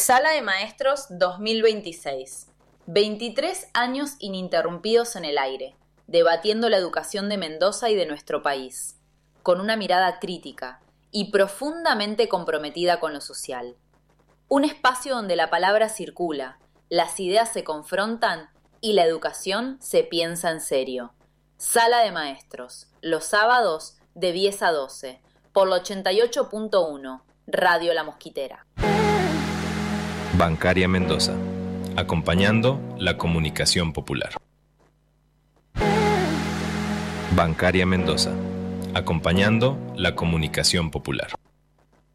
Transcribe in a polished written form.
Sala de Maestros 2026. 23 años ininterrumpidos en el aire, debatiendo la educación de Mendoza y de nuestro país, con una mirada crítica y profundamente comprometida con lo social. Un espacio donde la palabra circula, las ideas se confrontan y la educación se piensa en serio. Sala de Maestros, los sábados de 10 a 12, por la 88.1, Radio La Mosquitera. Bancaria Mendoza, acompañando la comunicación popular. Bancaria Mendoza, acompañando la comunicación popular.